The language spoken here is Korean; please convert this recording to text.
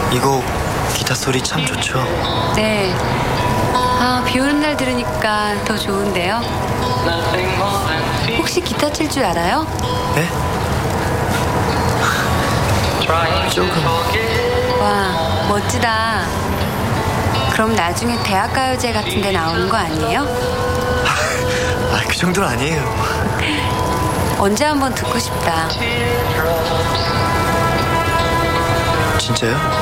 이 곡 기타 소리 참 좋죠? 네. 아, 비 오는 날 들으니까 더 좋은데요. 혹시 기타 칠 줄 알아요? 네? 조금. 와, 멋지다. 그럼 나중에 대학가요제 같은 데 나오는 거 아니에요? 아, 그 정도는 아니에요. 언제 한번 듣고 싶다. 진짜요?